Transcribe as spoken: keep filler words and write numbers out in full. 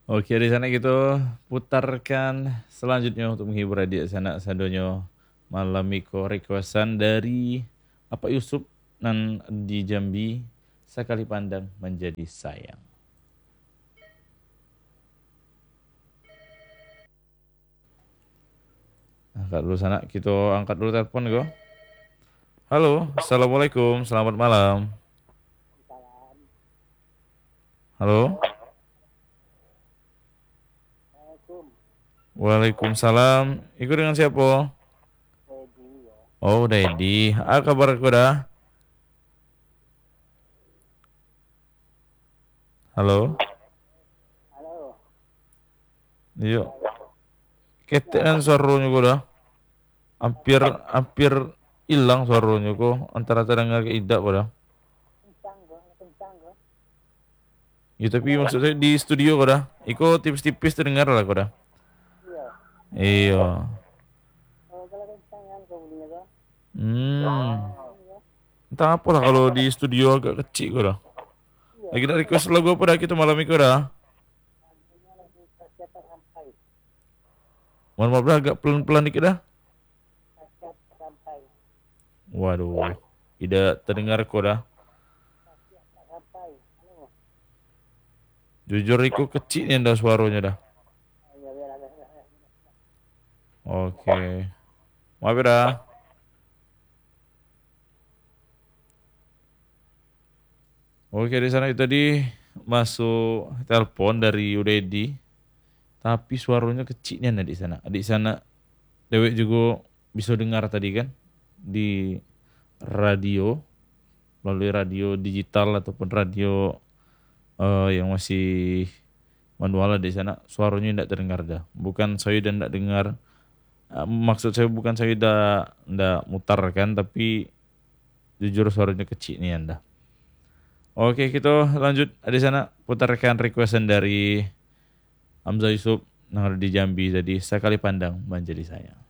Oke, di sana kita putarkan selanjutnya untuk menghibur adik sanak sadonyo malam miko requestan dari apa Yusuf nan di Jambi sekali pandang menjadi sayang. Angkat dulu sana, kita angkat dulu telepon go. Halo, assalamualaikum, selamat malam. Halo. Waalaikumsalam. Ikut dengan siapa? Oh, Dedi. Ah, kabar aku dah. Halo. Halo. Iya. Ketean suaranya kok dah. Hampir hampir hilang suaranya kok. Antara terdengar ke idak kok dah. Kencang kok, kencang kok. Ya tapi maksud saya di studio kok dah. Iko tipis-tipis terdengar lah kok dah. Iya. Iya. Oh, kalau kencang kan kemudian kok. Hmm. Entah apa lah kalau di studio agak kecil kok dah. Lagi nak request lagu apa dah kita malam ini kok dah. Lagunya lagu Kasiatan Sampai. Mohon maaf dah agak pelan-pelan dikit dah. Kasiat Sampai. Waduh. Tidak terdengar kok dah. Kasiat Sampai. Halo. Jujur Iko kecil nih dah suaranya dah. Ya, biar agak agak. Oke. Maaf ya dah. Oke, di sana itu tadi masuk telepon dari Udedi. Tapi suaranya kecilnya nah di sana. Di sana Dewek juga bisa dengar tadi kan di radio, melalui radio digital ataupun radio eh, yang masih manual di sana suaranya tidak terdengar dah. Bukan saya dan tidak dengar. Eh, maksud saya bukan saya tidak tidak mutar kan, tapi jujur suaranya kecil nih anda. Oke, kita lanjut di sana putarkan requestan dari Hamzah Yusuf yang ada di Jambi tadi sekali pandang menjadi saya.